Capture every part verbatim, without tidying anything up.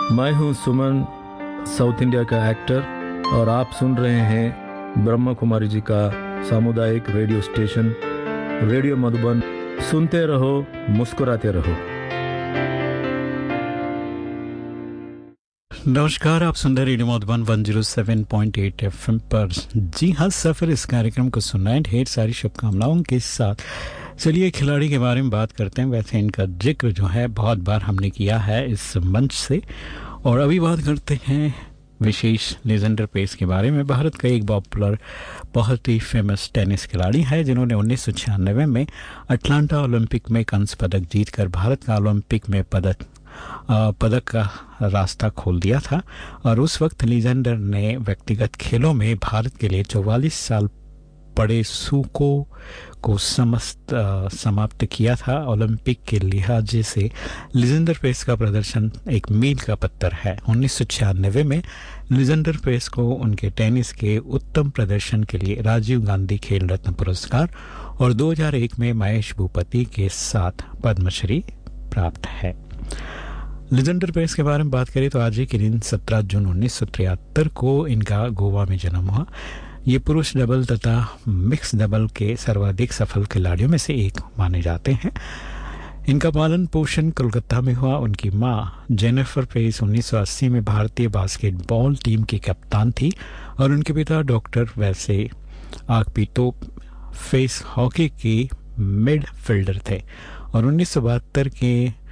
मैं हूं सुमन, south India का एक्टर, और आप सुन रहे हैं ब्रह्मा कुमारी जी का सामुदायिक रेडियो स्टेशन रेडियो मधुबन। सुनते रहो, मुस्कुराते रहो। नमस्कार, आप सुन रहे radio Madhuban one zero seven point eight FM पर। जी हाँ, सफ़र इस कार्यक्रम को सुनना है ढेर सारी शुभकामनाओं के साथ। चलिए खिलाड़ी के बारे में बात करते हैं। वैसे इनका जिक्र जो है बहुत बार हमने किया है इस मंच से, और अभी बात करते हैं विशेष लेजेंडर पेस के बारे में। भारत का एक पॉपुलर, बहुत ही फेमस टेनिस खिलाड़ी है जिन्होंने उन्नीस सौ छियानवे में अटलांटा ओलंपिक में कांस्य पदक जीतकर भारत का ओलंपिक में पदक पदक का रास्ता खोल दिया था। और उस वक्त लीजेंडर ने व्यक्तिगत खेलों में भारत के लिए चौवालीस साल पड़े सूको को समस्त समाप्त किया था। ओलंपिक के लिहाज से लीजेंडर पेस का प्रदर्शन एक मील का पत्थर है। उन्नीस सौ छियानवे में लीजेंडर पेस को उनके टेनिस के उत्तम प्रदर्शन के लिए राजीव गांधी खेल रत्न पुरस्कार और दो हज़ार एक में महेश भूपति के साथ पद्मश्री प्राप्त है। लीजेंडर पेस के बारे में बात करें तो आज ही के दिन सत्रह जून उन्नीस सौ तिहत्तर को इनका गोवा में जन्म हुआ। ये पुरुष डबल तथा मिक्स डबल के सर्वाधिक सफल खिलाड़ियों में से एक माने जाते हैं। इनका पालन पोषण कोलकाता में हुआ। उनकी मां जेनिफर पेस उन्नीस सौ अस्सी में भारतीय बास्केटबॉल टीम की कप्तान थी और उनके पिता डॉक्टर वैसे आकपीतो फेस हॉकी की मिडफील्डर थे और उन्नीस सौ बहत्तर के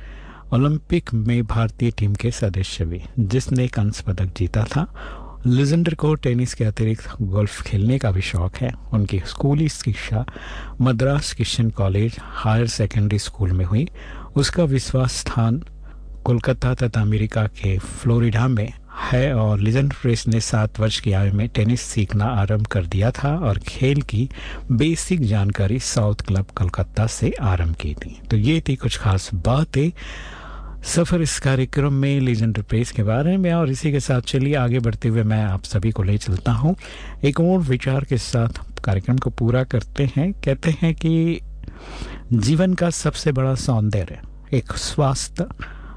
ओलंपिक में भारतीय टीम के सदस्य भी, जिसने कांस्य पदक जीता था। लीजेंडर को टेनिस के अतिरिक्त गोल्फ खेलने का भी शौक है। उनकी स्कूली शिक्षा Madras Christian college higher secondary school में हुई। उसका विश्वास स्थान कोलकाता तथा अमेरिका के फ्लोरिडा में है और लीजेंडर पेस ने सात वर्ष की आयु में टेनिस सीखना आरंभ कर दिया था और खेल की बेसिक जानकारी साउथ क्लब कोलकाता से आरंभ की थी। तो ये थी कुछ खास बातें सफ़र इस कार्यक्रम में लीजेंडर पेस के बारे में। और इसी के साथ चलिए आगे बढ़ते हुए मैं आप सभी को ले चलता हूँ एक और विचार के साथ कार्यक्रम को पूरा करते हैं। कहते हैं कि जीवन का सबसे बड़ा सौंदर्य एक स्वास्थ्य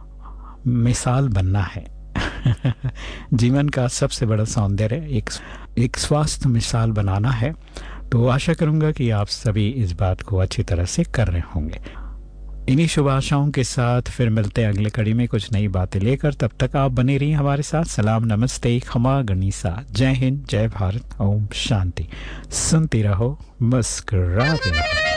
मिसाल बनना है। जीवन का सबसे बड़ा सौंदर्य एक एक स्वास्थ्य मिसाल बनाना है। तो आशा करूंगा कि आप सभी इस बात को अच्छी तरह से कर रहे होंगे। इन्हीं शुभ आशाओं के साथ फिर मिलते हैं अगले कड़ी में कुछ नई बातें लेकर। तब तक आप बने रहिए हमारे साथ। सलाम, नमस्ते, खमा गनीसा, जय हिंद, जय भारत, ओम शांति। सुनती रहो, मुस्कुराते रहो।